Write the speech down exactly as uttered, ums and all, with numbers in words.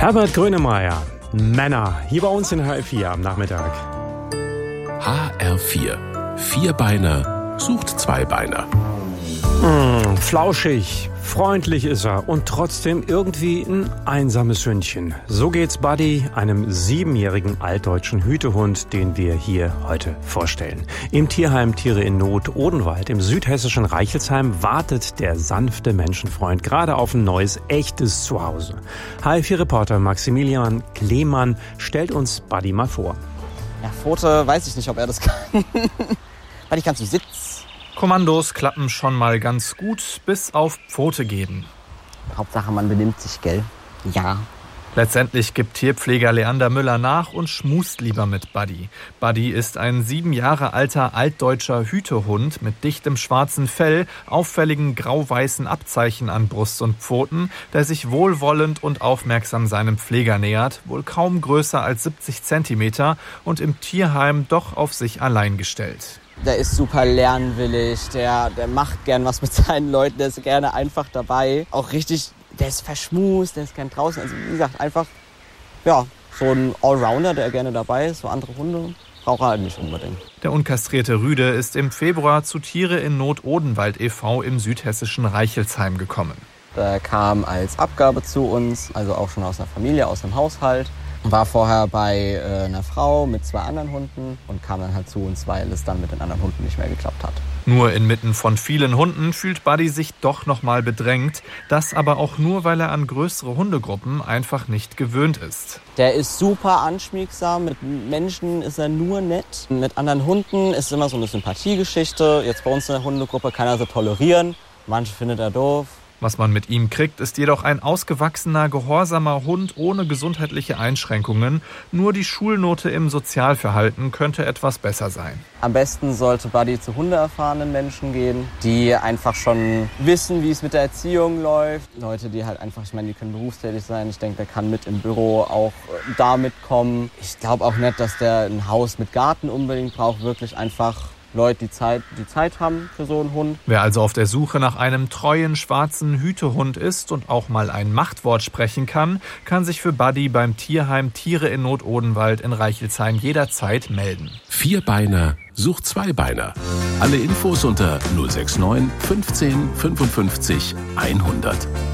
Herbert Grönemeyer, Männer, hier bei uns in H R vier am Nachmittag. H R vier. Vierbeiner sucht Zweibeiner. Mmh, flauschig, freundlich ist er und trotzdem irgendwie ein einsames Hündchen. So geht's Buddy, einem siebenjährigen altdeutschen Hütehund, den wir hier heute vorstellen. Im Tierheim Tiere in Not Odenwald im südhessischen Reichelsheim wartet der sanfte Menschenfreund gerade auf ein neues, echtes Zuhause. H R vier-Reporter Maximilian Kleemann stellt uns Buddy mal vor. Ja, Pfote, weiß ich nicht, ob er das kann. Buddy, kannst du sitzen? Kommandos klappen schon mal ganz gut, bis auf Pfote geben. Hauptsache, man benimmt sich, gell? Ja. Letztendlich gibt Tierpfleger Leander Müller nach und schmust lieber mit Buddy. Buddy ist ein sieben Jahre alter altdeutscher Hütehund mit dichtem schwarzen Fell, auffälligen grau-weißen Abzeichen an Brust und Pfoten, der sich wohlwollend und aufmerksam seinem Pfleger nähert, wohl kaum größer als siebzig Zentimeter und im Tierheim doch auf sich allein gestellt. Der ist super lernwillig, der, der macht gern was mit seinen Leuten, der ist gerne einfach dabei. Auch richtig, der ist verschmust, der ist gern draußen. Also wie gesagt, einfach, ja, so ein Allrounder, der gerne dabei ist. So andere Hunde braucht er halt nicht unbedingt. Der unkastrierte Rüde ist im Februar zu Tiere in Not Odenwald e V im südhessischen Reichelsheim gekommen. Der kam als Abgabe zu uns, also auch schon aus einer Familie, aus einem Haushalt. War vorher bei äh, einer Frau mit zwei anderen Hunden und kam dann halt zu uns, weil es dann mit den anderen Hunden nicht mehr geklappt hat. Nur inmitten von vielen Hunden fühlt Buddy sich doch nochmal bedrängt. Das aber auch nur, weil er an größere Hundegruppen einfach nicht gewöhnt ist. Der ist super anschmiegsam. Mit Menschen ist er nur nett. Mit anderen Hunden ist es immer so eine Sympathiegeschichte. Jetzt bei uns in der Hundegruppe kann er sie tolerieren. Manche findet er doof. Was man mit ihm kriegt, ist jedoch ein ausgewachsener, gehorsamer Hund ohne gesundheitliche Einschränkungen. Nur die Schulnote im Sozialverhalten könnte etwas besser sein. Am besten sollte Buddy zu hundeerfahrenen Menschen gehen, die einfach schon wissen, wie es mit der Erziehung läuft. Leute, die halt einfach, ich meine, die können berufstätig sein. Ich denke, der kann mit im Büro auch da mitkommen. Ich glaube auch nicht, dass der ein Haus mit Garten unbedingt braucht. Wirklich einfach Leute, die Zeit, die Zeit haben für so einen Hund. Wer also auf der Suche nach einem treuen, schwarzen Hütehund ist und auch mal ein Machtwort sprechen kann, kann sich für Buddy beim Tierheim Tiere in Not Odenwald in Reichelsheim jederzeit melden. Vierbeiner sucht Zweibeiner. Alle Infos unter null sechs neun fünfzehn fünfundfünfzig hundert.